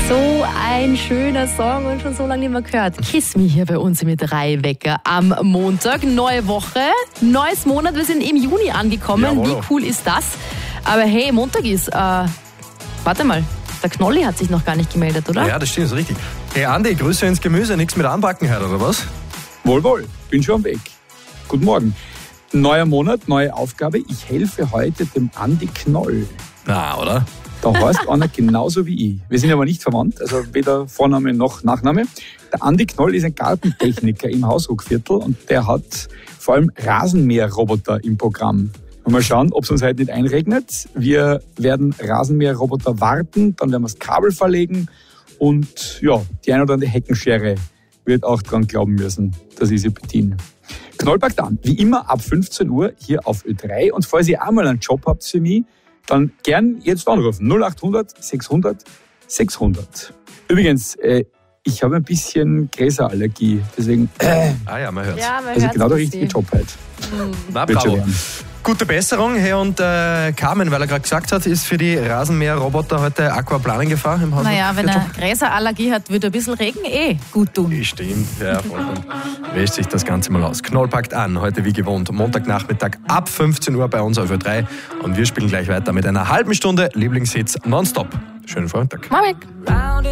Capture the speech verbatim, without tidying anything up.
So ein schöner Song und schon so lange nicht mehr gehört. Kiss Me hier bei uns mit drei Wecker am Montag. Neue Woche, neues Monat. Wir sind im Juni angekommen. Jawohl. Wie cool ist das? Aber hey, Montag ist, äh, warte mal, der Knolli hat sich noch gar nicht gemeldet, oder? Ja, das stimmt, ist richtig. Hey Andi, Grüße ins Gemüse, nichts mit Anpacken heute, oder was? Wohl, wohl, bin schon am Weg. Guten Morgen. Neuer Monat, neue Aufgabe. Ich helfe heute dem Andi Knoll. Na, oder? Da heißt einer genauso wie ich. Wir sind aber nicht verwandt, also weder Vorname noch Nachname. Der Andi Knoll ist ein Gartentechniker im Hausruckviertel und der hat vor allem Rasenmäherroboter im Programm. Und mal schauen, ob es uns heute nicht einregnet. Wir werden Rasenmäherroboter warten, dann werden wir das Kabel verlegen und ja, die ein oder andere Heckenschere wird auch dran glauben müssen, dass ich sie bediene. Knoll packt an, wie immer ab fünfzehn Uhr hier auf Ö drei. Und falls ihr auch mal einen Job habt für mich, dann gern jetzt anrufen. null acht hundert sechshundert sechshundert. Übrigens, äh, ich habe ein bisschen Gräserallergie, deswegen äh, Ah ja, man hört's. Ja, man also hört's genau der ein richtige bisschen. Job halt. Na, Wird schon bravo. werden. Gute Besserung. Hey, und äh, Carmen, weil er gerade gesagt hat, ist für die Rasenmäherroboter heute Aquaplanengefahr im Haus. Naja, wenn er Gräserallergie hat, würde ein bisschen Regen eh gut tun. Stimmt, ja, voll. Dann wäscht sich das Ganze mal aus. Knoll packt an, heute wie gewohnt, Montagnachmittag ab fünfzehn Uhr bei uns auf Ö drei. Und wir spielen gleich weiter mit einer halben Stunde Lieblingshits nonstop. Schönen Vormittag. Mach weg.